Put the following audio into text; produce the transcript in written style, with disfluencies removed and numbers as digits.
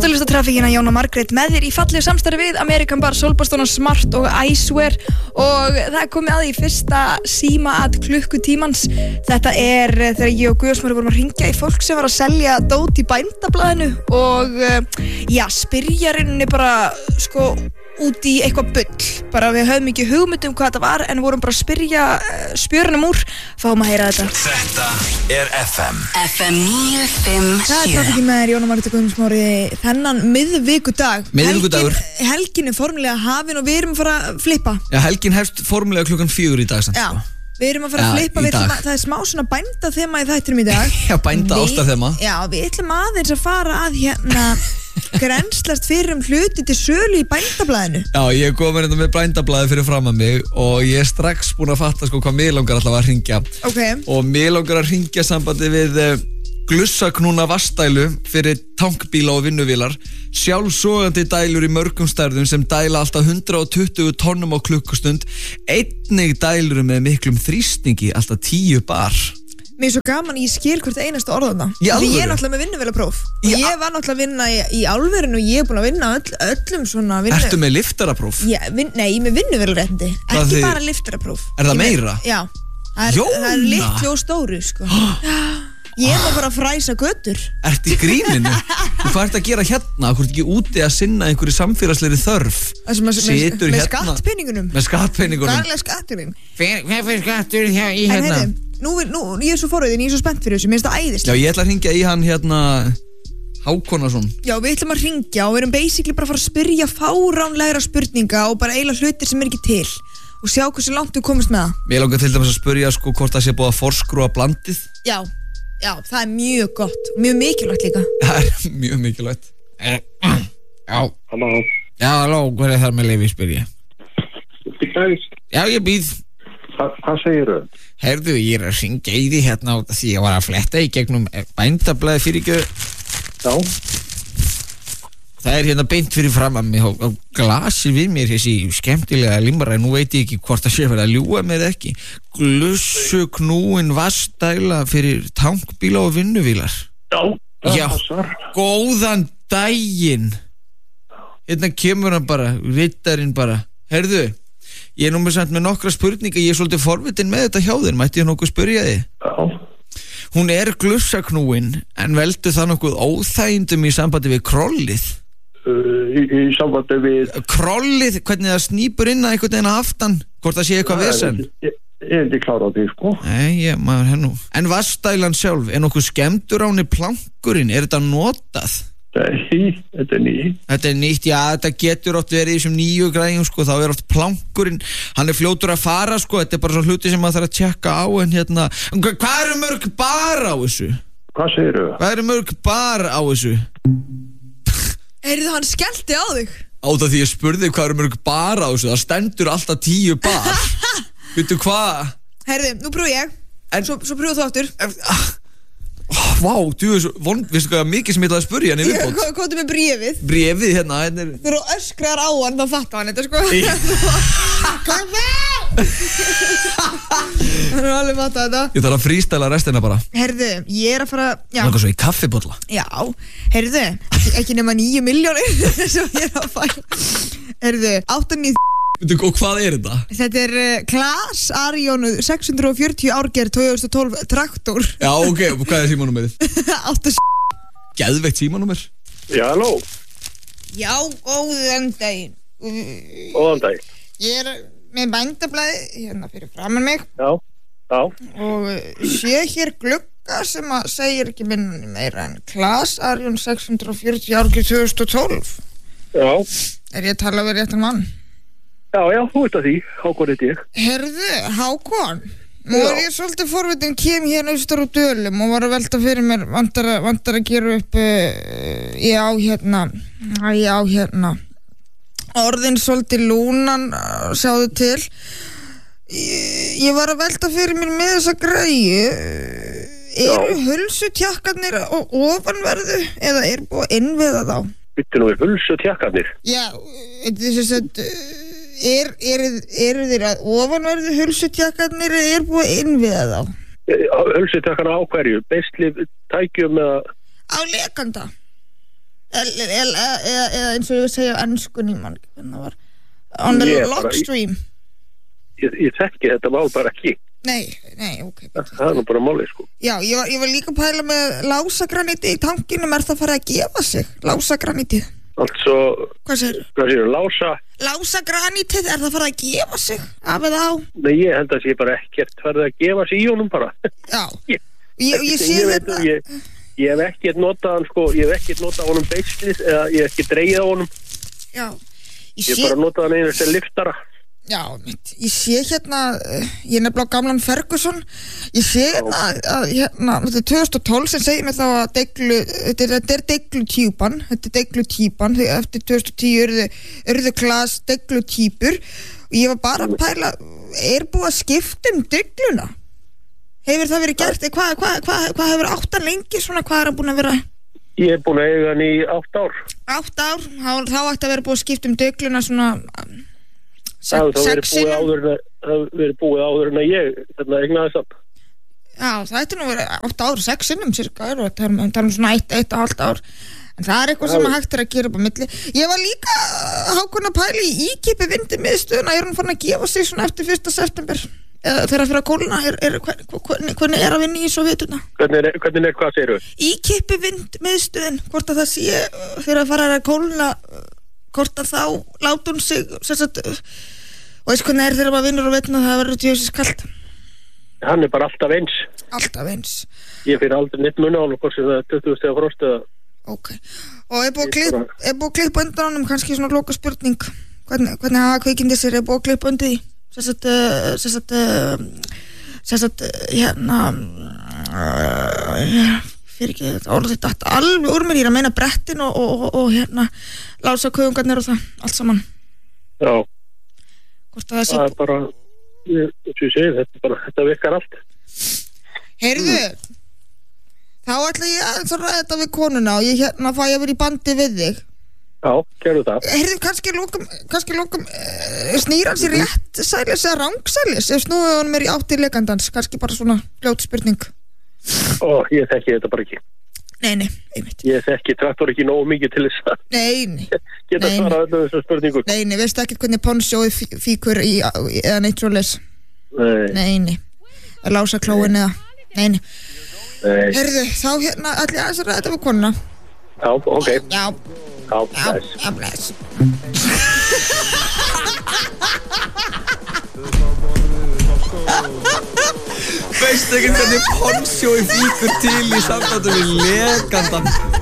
ert að hlusta á Traffíkina, Jón og Margrét með þér í fallegu samstarfi við American Bar, Solbastón og Smart og Icewear og það er komið að því fyrsta síma-at klukkutímans. Þetta er þegar ég og Guðjónsmári vorum að hringja í fólk sem var að selja dót í Bændablaðinu og spyrja rauninni bara sko út í eitthvað bull, bara við höfum ekki hugmynd hvað þetta var en vorum bara að spyrja spjörunum úr, fáum að heyra þetta. Þetta er FM 957. Það er Traffíkin með þér, Jón og Margrét og Guðjónsmári þennan miðvikudag. Miðvikudagur. Helgin er formulega hafin og við erum að fara að flippa. Já, helgin hefst formulega klukkan 4 í dag samt. Já, við erum að fara að flippa, það er smá svona bændaþema í þættinum í dag. Já, bændaástaþema. Já, við ætlum aðeins að fara að grenslast fyrir hluti til sölu í Bændablaðinu. Já, ég kom hérna með Bændablaði fyrir fram að mig og ég er strax búin að fatta sko hvað mig langar alltaf að hringja. Okay. Og mig langar að hringja sambandi við glussaknúna vastælu fyrir tankbíla og vinnuvélar, sjálfsogandi dælur í mörgum stærðum sem dæla alltaf 120 tonnum á klukkustund, einnig dælur með miklum þrýstingi, alltaf 10 bar. Mér er svo gaman, ég skil hvert einasta orð þarna. Í alvöru? Ég er náttúrulega með vinnuvélapróf. Ég var náttúrulega að vinna í álverinu og ég er búin að vinna öllum svona vinnu. Ertu með liftarapróf? Nei, ég er með vinnuvélaréttindi. Ekki bara liftarapróf. Er það meira? Já. Það er litlu og stóru, sko. Ég er bara að fræsa götur. Ertu í gríninu? Hvað ert að gera hérna? Hvað ert ekki úti að sinna einhverju samfélagslegri þörf? Situr með skattpeningunum. Með skattpeningunum. Daglega skatturinn. Hver fyrir skattur í hérna? Nú, ég er svo forröðin, ég er svo spennt fyrir þessu, mér finnst það æðislega. Já, ég ætla að hringja í hann Hákonarsson. Já, við ætlum að hringja og við erum basically bara að fara að spyrja fáránlegra spurninga og bara eiginlega hlutir sem er ekki til og sjá hversu langt við komumst með það. Mér langar til dæmis að spyrja sko hvort það sé búið að forskrúa blandið. Já, það er mjög gott, mjög mikilvægt líka. Það er mjög mikilvægt. Já. Halló. Já, halló, hver er þar með leyfi spyrja? Já, ég býð. Hvað segirðu? Heyrðu, ég er að hringja í því hérna því ég var að fletta í gegnum Bændablaði fyrir ekki. Já. Það er hérna beint fyrir fram að mig og glasir við mér þessi skemmtilega limra, nú veit ég ekki hvort það sé verið að ljúga með ekki. Glussuknúin vastæla fyrir tankbíla og vinnuvílar. Já, góðan daginn. Hérna kemur hann bara, rittarinn bara. Heyrðu, ég er nú með nokkra spurninga, ég er svolítið forvitin með þetta hjá þér, mætti ég nokkuð spyrja þig? Já. Hún er glussaknúin, en veldur það nokkuð óþægindum í sambandi við krollið? Í sambandi við... Krollið, hvernig það snýpur inn að einhvern veginn að aftan, hvort það sé eitthvað vesen? Ég er ekki klár á því, sko. Nei, maður hennu. En vastælan sjálf, er nokkuð skemmtur á henni plankurinn, er þetta notað? Nei, þetta er nýtt. Þetta er nýtt, já, þetta getur oft verið í þessum nýju græjum, sko, þá er oft plankurinn, hann er fljótur að fara, sko, þetta er bara svo hluti sem maður þarf að tjekka á, en hérna, hvað eru mörg bar á þessu? Hvað segirðu? Hvað eru mörg bar á þessu? Heyrðu, hann skellti á þig. Át af því ég spurði hvað eru mörg bar á þessu, það stendur alltaf 10 bar. Veitu hvað? Heyrðu, nú pröfu ég, svo pröfu þú aftur. Vá, þú er svo vond, veistu hvað mikið sem ég ætlaði að spyrja hann í viðbót? Komdu með bréfið. Bréfið, hérna er... Þú eru öskrar á hann, þá fattar hann þetta, sko. Kom með! Hann er alveg fattað þetta. Ég þarf að frístæla restina bara. Heyrðu, ég er að fara... Það er eitthvað svo í kaffibolla. Já, heyrðu, ekki nema 9 milljónir sem ég er að fæla. Heyrðu, 8-9... Og hvað er þetta? Þetta er Claas Arion 640 árgerð 2012 traktor. Já, ok, og hvað er símanúmerið? 8... Geðveikt símanúmer. Já, halló. Já, góðan daginn. Góðan daginn. Ég er með Bændablaði hérna fyrir framan mig. Já. Og sé hér glugga sem að segir ekki minna meira en Claas Arion 640 árgerð 2012. Já. Er ég að tala við réttan mann? Já, þú veist að því, Hákon heit ég. Herðu, Hákon, nú er ég svolítið forvitin, kem hérna austur á Dölum og var að velta fyrir mér, vantar að gera upp, ég á hérna, orðin svolítið lúnan, sjáðu til, ég var að velta fyrir mér með þessa græju, eru hulsutjakkarnir á ofanverðu eða er búið að innviða þá? Bittu nú við hulsutjakkarnir? Já, þess að... Eru þeir að ofanverðu hulsutjakkarnir eða er búið að innviða þá? Hulsutjakkarna á hverju? Beisli, tækjum eða... Á lekanda. eða eins og ég vil segja enskunni mann, hvernig það var on the lock stream. Ég þekki þetta mál bara ekki. Nei, ok. Það er nú bara máli, sko. Já, ég var líka að pæla með lásagranítið í tankinum, það farið að gefa sig, lásagranítið? Altså, hvað segirðu, lásagranítið, það farið að gefa sig, af eða á? Nei, ég held að sé bara ekkert farið að gefa sig í honum bara. Já, ég sé þetta. Ég hef ekkert notað hann, sko, ég hef ekkert notað honum beislið, eða ég hef ekki dreigið á honum. Já. Ég bara notað hann einu sem liftara. Já, ég sé hérna, ég er nefnilega gamlan Ferguson, ég sé hérna að þetta er 2012 sem segir mig þá að þetta er deglutýpan, eftir 2010 urðu Klas deglutýpur og ég var bara að pæla, er búið að skipta degluna? Hefur það verið gert? Hvað hefur átt hann lengi svona, hvað er hann búin að vera? Ég er búin að eiga hann í 8 ár. 8 ár? Þá ætti að vera búið að skipta degluna svona... Það verið búið áður en að ég eignaði samt. Já, það ætti nú verið 8 ár, 6 sinnum cirka, það er svona 1,5 ár, en það er eitthvað sem hægt er að gera upp á milli. Ég var líka Hákon að pæla í íkipi vindi miðstöðuna, hún farin að gefa sig svona eftir 1. september, þegar fyrir að kólna, hvernig er að vinna í svo vituna? Hvernig hvað segirðu? Íkipi vind miðstöðin, hvort að það sé fyrir að fara að kólna, hvort að þá láta hún sig og veist hvernig þegar maður vinnur og veitna það verður djöfisins kalt. Hann er bara alltaf eins. Alltaf eins. Ég fyrir aldrei neitt mun á hann og hvort sem það er 20 stiga frost eða. Ok. Og er búið að klippa undan honum kannski svona loka spurning. Hvernig hafa kveikindi sér, er búið að klippa undir því? Sessat hérna fyrir ekki þetta orðið þetta alveg úr mér, ég er að meina brettin og hérna lása köfungarnir og það, allt saman. Já. Það er bara, þetta virkar allt. Heyrðu, þá ætla ég að ræða þetta við konuna og ég hérna fæ að vera í bandi við þig. Já, gerðu það. Heyrðu, kannski lókum snýr hann sér rétt sælis eða rangsælis ef snúið hann mér í átt til leikandans, kannski bara svona fljót spurning. Ég þekki þetta bara ekki. Nei, einmitt. Ég þekki traktor ekki nógu mikið til þess að geta svarað öllu þessu spurningu. Nei, veistu ekkert hvernig ponsjóið fíkur eða neitt svoleiðis? Nei. Er lása klóin eða? Nei. Herðu, þá hérna ætla ég að ræða þetta við konuna. Já, ok. Já, bless. Veistu ekki hvernig ponsjói fíkur til í sambandi við lekandan?